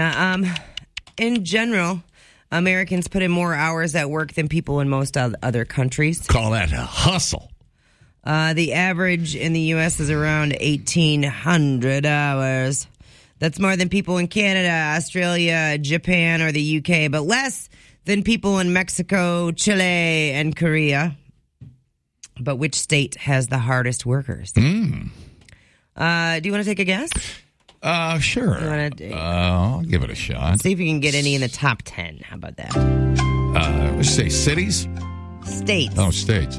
Yeah. In general, Americans put in more hours at work than people in most other countries. Call that a hustle. The average in the U.S. is around 1,800 hours. That's more than people in Canada, Australia, Japan, or the U.K., but less than people in Mexico, Chile, and Korea. But which state has the hardest workers? Do you want to take a guess? Sure. I'll give it a shot. See if you can get any in the top 10. How about that? Let's say cities? States. Oh, states.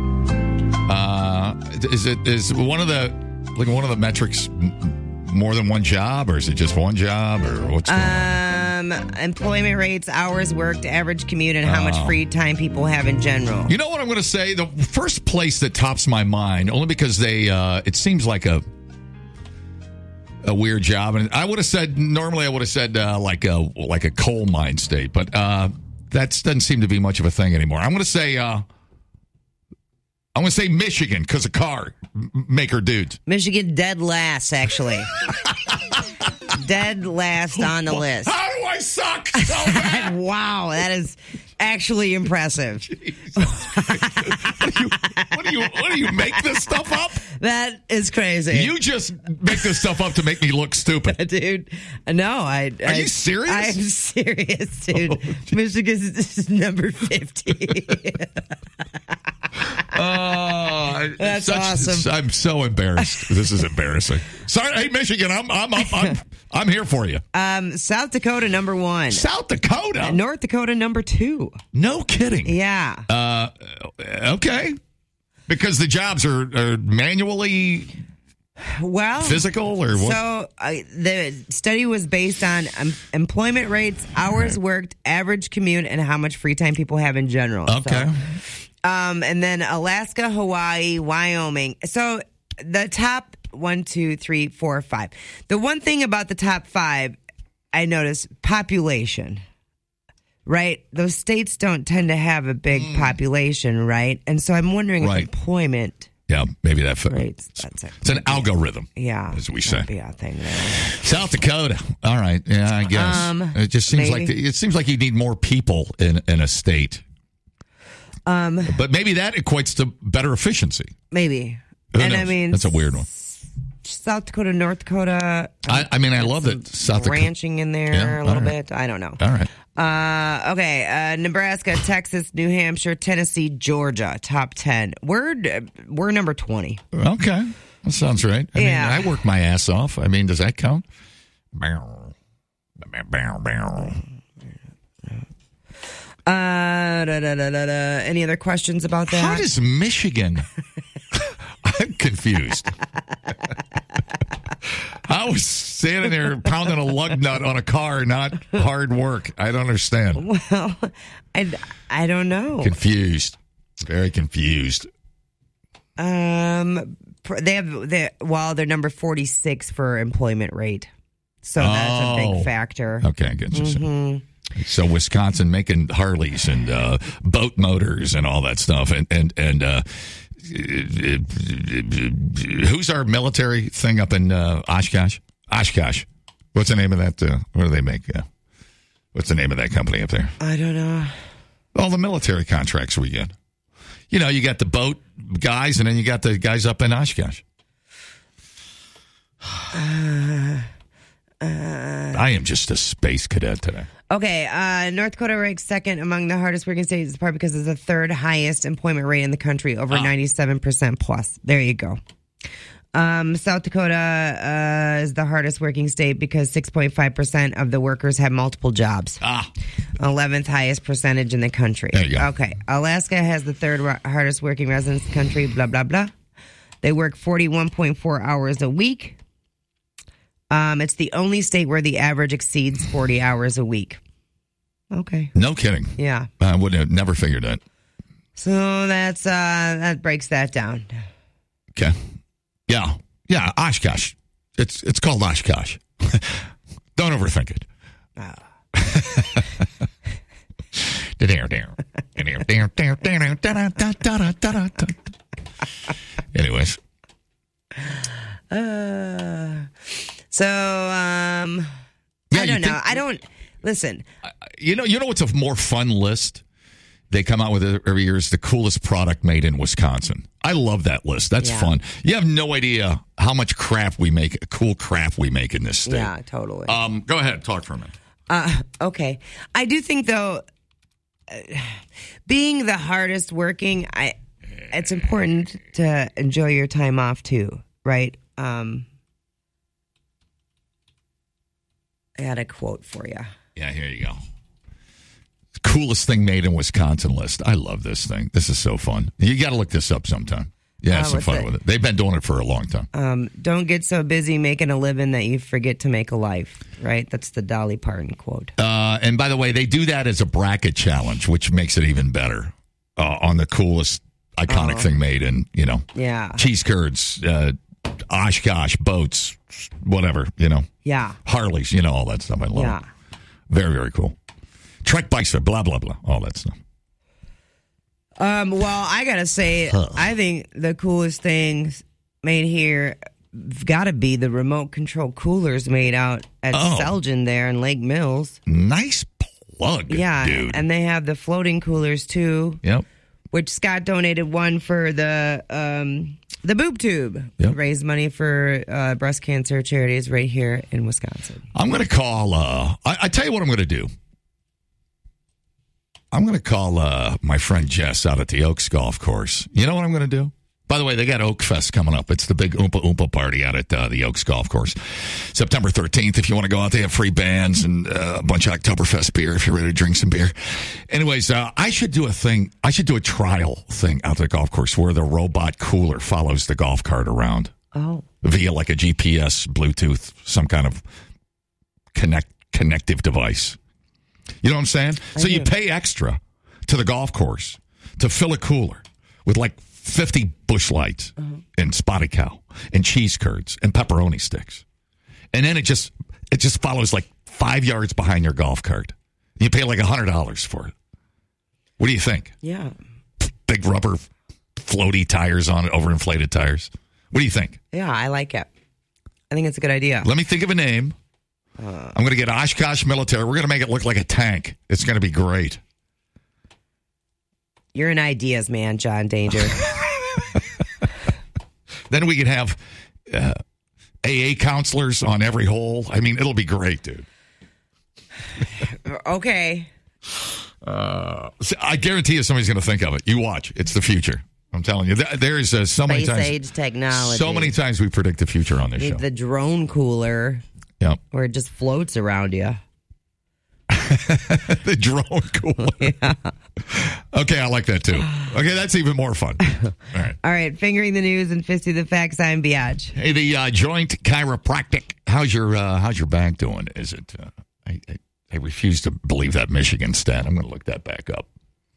Is one of the metrics more than one job, or is it just one job, or what's going on? Employment rates, hours worked, average commute, and how much free time people have in general. You know what I'm going to say? The first place that tops my mind, only because it seems like a weird job, and I would have said like a coal mine state, but that doesn't seem to be much of a thing anymore. I'm going to say Michigan because of car maker dudes. Michigan dead last, actually. Dead last on the list. How do I suck so bad? Wow, that is actually impressive. What do you make this stuff up? That is crazy. You just make this stuff up to make me look stupid. Dude, no, Are you serious? I am serious, dude. Oh, Michigan is number 50. That's awesome. I'm so embarrassed. This is embarrassing. Sorry, hey Michigan, I'm here for you. South Dakota number 1. South Dakota. North Dakota number 2. No kidding. Yeah. Okay. Because the jobs are manually physical or what? So the study was based on employment rates, hours worked, average commute, and how much free time people have in general. Okay. So, and then Alaska, Hawaii, Wyoming. So the top 1, 2, 3, 4, 5. The one thing about the top 5, I noticed population. Right? Those states don't tend to have a big population, right? And so I'm wondering if employment maybe that rates. It's an algorithm. Yeah. As we say. Be a thing there. South Dakota. All right. Yeah, I guess. It just seems like you need more people in a state. But maybe that equates to better efficiency. Maybe. Who knows? I mean, that's a weird one. South Dakota, North Dakota. I love that South Dakota ranching in there a little bit. I don't know. All right. Okay. Nebraska, Texas, New Hampshire, Tennessee, Georgia. Top 10. We're number 20. Okay, that sounds right. I mean, I work my ass off. I mean, does that count? Any other questions about that? How does Michigan? I'm confused. I was standing there pounding a lug nut on a car, not hard work. I don't understand. Well, I don't know. Confused. Very confused. They're number 46 for employment rate. So that's a big factor. Okay, I get you. So Wisconsin making Harleys and boat motors and all that stuff, and who's our military thing up in Oshkosh? Oshkosh. What's the name of that? What do they make? What's the name of that company up there? I don't know. All the military contracts we get. You know, you got the boat guys, and then you got the guys up in Oshkosh. I am just a space cadet today. Okay, North Dakota ranks second among the hardest working states, in part because it's the third highest employment rate in the country, over 97% plus. There you go. South Dakota is the hardest working state because 6.5% of the workers have multiple jobs. 11th highest percentage in the country. There you go. Okay, Alaska has the third hardest working residents in the country, blah, blah, blah. They work 41.4 hours a week. It's the only state where the average exceeds 40 hours a week. Okay. No kidding. Yeah. I would have never figured that. So that breaks that down. Okay. Yeah. Oshkosh. It's called Oshkosh. Don't overthink it. Anyways. I don't know. I don't listen. You know what's a more fun list? They come out with it every year is the coolest product made in Wisconsin. I love that list. That's fun. You have no idea how much crap we make, cool crap we make in this state. Yeah, totally. Go ahead, talk for a minute. Okay. I do think, though, being the hardest working, it's important to enjoy your time off, too, right? I had a quote for you. Yeah, here you go. Coolest thing made in Wisconsin list. I love this thing. This is so fun. You got to look this up sometime. Yeah, have some fun with it. They've been doing it for a long time. Don't get so busy making a living that you forget to make a life, right? That's the Dolly Parton quote. And by the way, they do that as a bracket challenge, which makes it even better on the coolest iconic thing made in, cheese curds, Oshkosh, boats, whatever, Yeah. Harleys, all that stuff. I love it. Very, very cool. Trek bikes, blah, blah, blah, all that stuff. Well, I got to say, I think the coolest things made here got to be the remote control coolers made out at Selgin there in Lake Mills. Nice plug, dude. And they have the floating coolers, too. Yep. Which Scott donated one for the boob tube. Yep. Raise money for breast cancer charities right here in Wisconsin. I'm going to call, I tell you what I'm going to do. I'm going to call my friend Jess out at the Oaks Golf Course. You know what I'm going to do? By the way, they got Oak Fest coming up. It's the big Oompa Oompa party out at the Oaks Golf Course. September 13th, if you want to go out, they have free bands and a bunch of Oktoberfest beer if you're ready to drink some beer. Anyways, I should do a thing. I should do a trial thing out at the golf course where the robot cooler follows the golf cart around. Oh. Via like a GPS, Bluetooth, some kind of connective device. You know what I'm saying? So you pay extra to the golf course to fill a cooler with like 50 Busch Lights and Spotted Cow and cheese curds and pepperoni sticks. And then it just follows like 5 yards behind your golf cart. You pay like $100 for it. What do you think? Yeah. Big rubber floaty tires on it, overinflated tires. What do you think? Yeah, I like it. I think it's a good idea. Let me think of a name. I'm going to get Oshkosh Military. We're going to make it look like a tank. It's going to be great. You're an ideas man, John Danger. Then we can have AA counselors on every hole. I mean, it'll be great, dude. Okay. I guarantee you somebody's going to think of it. You watch. It's the future. I'm telling you. There is so many times. Space age technology. So many times we predict the future on this show. The drone cooler. Yep. Where it just floats around you. The drone cooler. Yeah. Okay, I like that too. Okay, that's even more fun. All right. Fingering the news and fisting the facts. I'm Biatch. Hey, the Joint Chiropractic. How's your back doing? Is it? I refuse to believe that Michigan stat. I'm going to look that back up.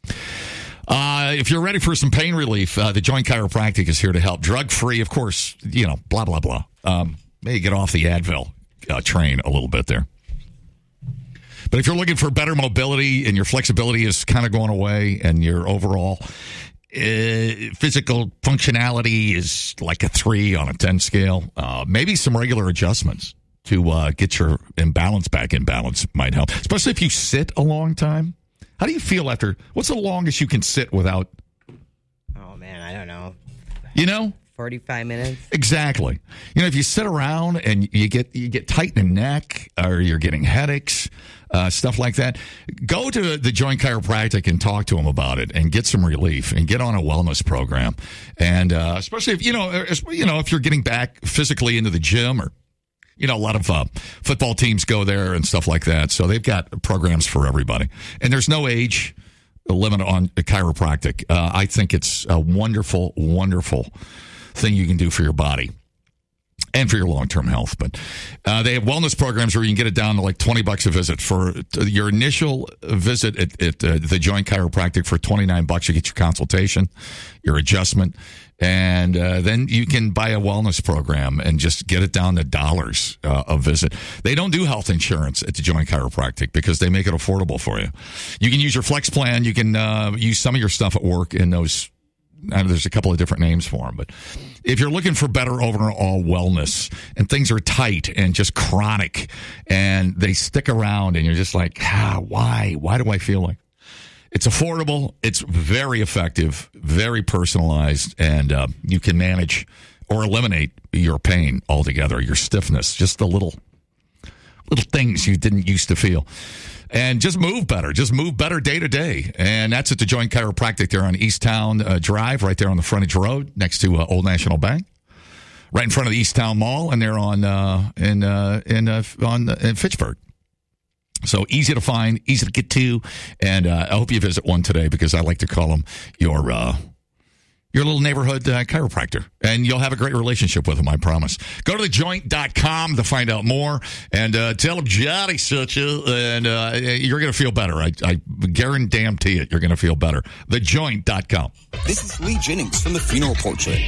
If you're ready for some pain relief, the Joint Chiropractic is here to help. Drug free, of course. Blah blah blah. Maybe get off the Advil train a little bit there. But if you're looking for better mobility and your flexibility is kind of going away and your overall physical functionality is like a 3 on a 10 scale, maybe some regular adjustments to get your imbalance back in balance might help, especially if you sit a long time. How do you feel after? What's the longest you can sit without? Oh, man, I don't know. 45 minutes. Exactly. If you sit around and you get tight in the neck or you're getting headaches, stuff like that, go to the Joint Chiropractic and talk to them about it and get some relief and get on a wellness program. And especially if if you're getting back physically into the gym or a lot of football teams go there and stuff like that. So they've got programs for everybody. And there's no age limit on chiropractic. I think it's a wonderful, wonderful thing you can do for your body and for your long-term health. But they have wellness programs where you can get it down to like $20 a visit. For your initial visit at the Joint Chiropractic for $29, you get your consultation, your adjustment, and then you can buy a wellness program and just get it down to dollars a visit. They don't do health insurance at the Joint Chiropractic because they make it affordable for you. You can use your flex plan. You can use some of your stuff at work in those there's a couple of different names for them, but if you're looking for better overall wellness and things are tight and just chronic and they stick around and you're just like, why do I feel like it's affordable? It's very effective, very personalized, and you can manage or eliminate your pain altogether, your stiffness, just the little things you didn't used to feel. And just move better day to day. And that's at the Joint Chiropractic there on Easttown Drive, right there on the frontage road next to Old National Bank, right in front of the Easttown Mall, and they're on in Fitchburg. So easy to find, easy to get to, and I hope you visit one today because I like to call them your little neighborhood chiropractor, and you'll have a great relationship with them, I promise. Go to thejoint.com to find out more, and tell them Johnny sent you, and you're going to feel better. I guarantee it. You're going to feel better. Thejoint.com. This is Lee Jennings from the Funeral Portrait.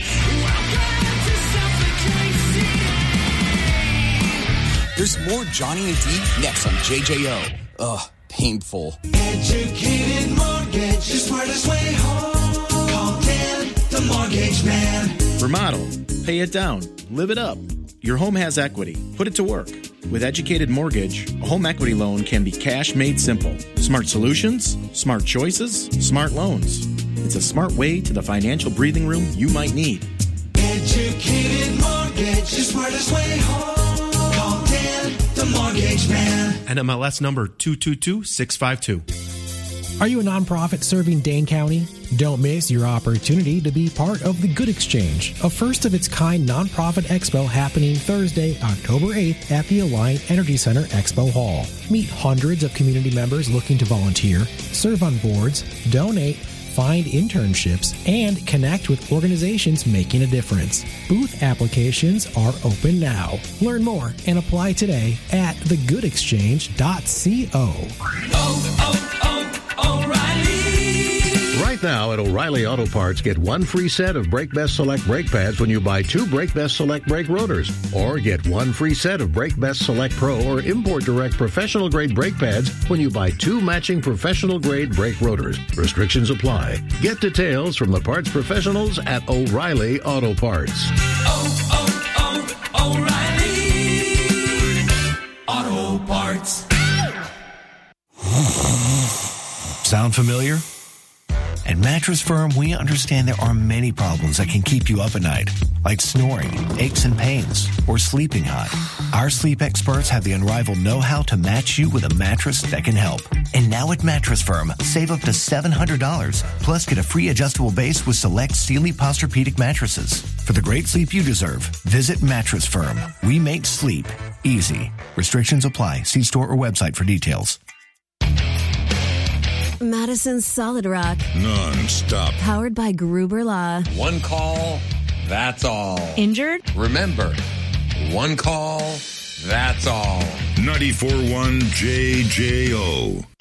There's more Johnny and D next on JJO. Ugh, painful. Educated Mortgage, the smartest way home. Call Dan, the mortgage man. Remodel. Pay it down. Live it up. Your home has equity. Put it to work. With Educated Mortgage, a home equity loan can be cash made simple. Smart solutions, smart choices, smart loans. It's a smart way to the financial breathing room you might need. Educated Mortgage, the smartest way home. Call Dan, the mortgage man. NMLS number 222652. Are you a nonprofit serving Dane County? Don't miss your opportunity to be part of the Good Exchange, a first-of-its-kind nonprofit expo happening Thursday, October 8th at the Alliant Energy Center Expo Hall. Meet hundreds of community members looking to volunteer, serve on boards, donate, find internships, and connect with organizations making a difference. Booth applications are open now. Learn more and apply today at thegoodexchange.co. Right now at O'Reilly Auto Parts, get one free set of Brake Best Select brake pads when you buy 2 Brake Best Select brake rotors. Or get one free set of Brake Best Select Pro or Import Direct professional grade brake pads when you buy 2 matching professional grade brake rotors. Restrictions apply. Get details from the parts professionals at O'Reilly Auto Parts. O'Reilly Auto Parts. Sound familiar? At Mattress Firm, we understand there are many problems that can keep you up at night, like snoring, aches and pains, or sleeping hot. Our sleep experts have the unrivaled know-how to match you with a mattress that can help. And now at Mattress Firm, save up to $700, plus get a free adjustable base with select Sealy Posturepedic mattresses. For the great sleep you deserve, visit Mattress Firm. We make sleep easy. Restrictions apply. See store or website for details. Madison Solid Rock. Non-stop. Powered by Gruber Law. One call, that's all. Injured? Remember, one call, that's all. 94.1 JJO.